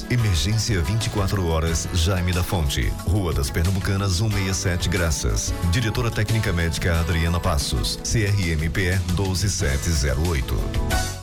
Emergência 24 horas, Jaime da Fonte, Rua das Pernambucanas 167 Graças. Diretora técnica médica Adriana Passos, CRMPE 12708.